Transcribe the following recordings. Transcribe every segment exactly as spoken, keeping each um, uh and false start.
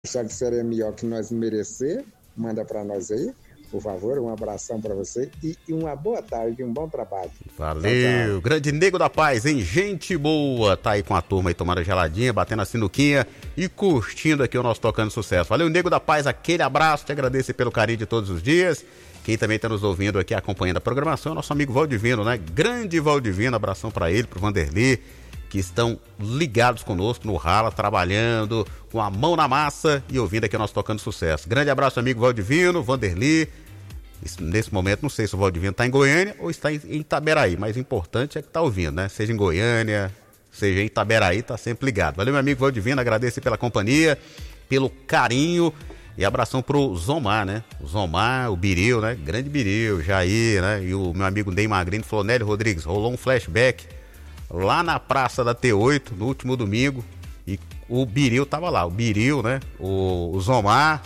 achar que seria melhor que nós merecer, manda para nós aí, por favor. Um abração para você e, e uma boa tarde, um bom trabalho. Valeu, tchau, tchau. Grande Nego da Paz, hein? Gente boa, tá aí com a turma aí tomando geladinha, batendo a sinuquinha e curtindo aqui o nosso Tocando Sucesso. Valeu, Nego da Paz, aquele abraço, te agradeço pelo carinho de todos os dias. Quem também tá nos ouvindo aqui, acompanhando a programação, é o nosso amigo Valdivino, né? Grande Valdivino, abração para ele, pro Vanderlei, que estão ligados conosco no rala, trabalhando, com a mão na massa e ouvindo aqui o nosso Tocando Sucesso. Grande abraço, amigo Valdivino, Vanderlei. Nesse momento, não sei se o Valdivino está em Goiânia ou está em Itaberaí, mas o importante é que está ouvindo, né? Seja em Goiânia, seja em Itaberaí, está sempre ligado. Valeu, meu amigo Valdivino, agradeço pela companhia, pelo carinho e abração pro Zomar, né? O Zomar, o Biril, né? Grande Biril, Jair, né? E o meu amigo Ney Magrini falou, Nélio Rodrigues, rolou um flashback lá na Praça da T oito, no último domingo, e o Biril tava lá, o Biril, né? O, o Zomar...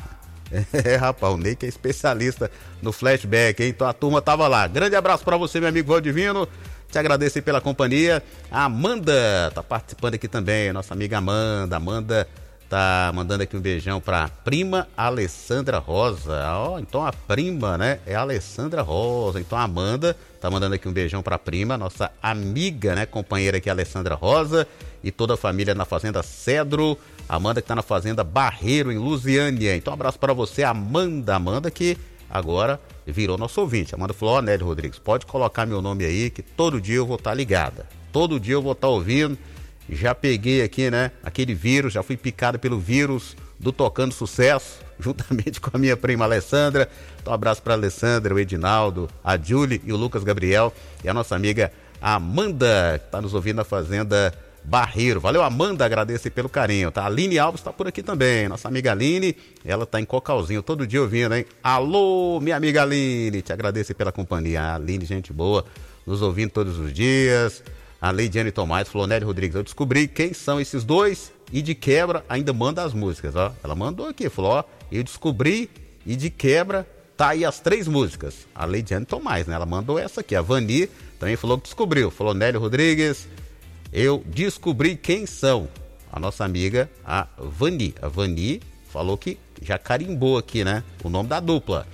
É, rapaz, o Ney que é especialista no flashback, hein? Então a turma tava lá. Grande abraço pra você, meu amigo Valdivino. Te agradeço aí pela companhia. A Amanda tá participando aqui também, nossa amiga Amanda. Amanda tá mandando aqui um beijão pra prima Alessandra Rosa. Ó, então a prima, né, é a Alessandra Rosa. Então a Amanda tá mandando aqui um beijão pra prima, nossa amiga, né, companheira aqui, Alessandra Rosa. E toda a família na Fazenda Cedro. Amanda que tá na Fazenda Barreiro, em Lusiânia. Então um abraço para você, Amanda. Amanda que agora virou nosso ouvinte. Amanda falou, ó, Nélio Rodrigues, pode colocar meu nome aí que todo dia eu vou estar ligada. Todo dia eu vou estar ouvindo. Já peguei aqui, né, aquele vírus, já fui picado pelo vírus do Tocando Sucesso, juntamente com a minha prima Alessandra. Então um abraço para Alessandra, o Edinaldo, a Julie e o Lucas Gabriel. E a nossa amiga Amanda, que tá nos ouvindo na Fazenda Barreiro. Valeu, Amanda, agradeço pelo carinho, tá? A Aline Alves tá por aqui também, nossa amiga Aline, ela tá em Cocalzinho, todo dia ouvindo, hein? Alô, minha amiga Aline, te agradeço pela companhia. A Aline, gente boa, nos ouvindo todos os dias. A Leidiane Tomás falou, Nélio Rodrigues, eu descobri quem são esses dois e de quebra ainda manda as músicas, ó. Ela mandou aqui, falou, ó, eu descobri e de quebra tá aí as três músicas. A Leidiane Tomás, né? Ela mandou essa aqui. A Vani também falou que descobriu, falou, Nélio Rodrigues, eu descobri quem são. A nossa amiga, a Vani. A Vani falou que já carimbou aqui, né? O nome da dupla.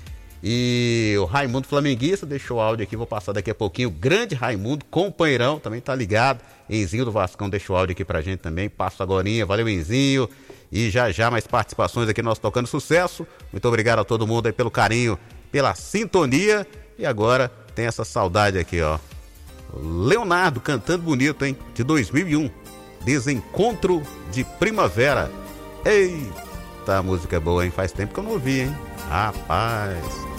E o Raimundo Flamenguista deixou o áudio aqui, vou passar daqui a pouquinho. O grande Raimundo, companheirão, também tá ligado. Enzinho do Vascão deixou o áudio aqui pra gente também. Passo agorinha, valeu Enzinho. E já já mais participações aqui no nosso Tocando Sucesso. Muito obrigado a todo mundo aí pelo carinho, pela sintonia. E agora tem essa saudade aqui, ó. Leonardo cantando bonito, hein? De dois mil e um. Desencontro de Primavera. Eita, música boa, hein? Faz tempo que eu não ouvi, hein? Rapaz.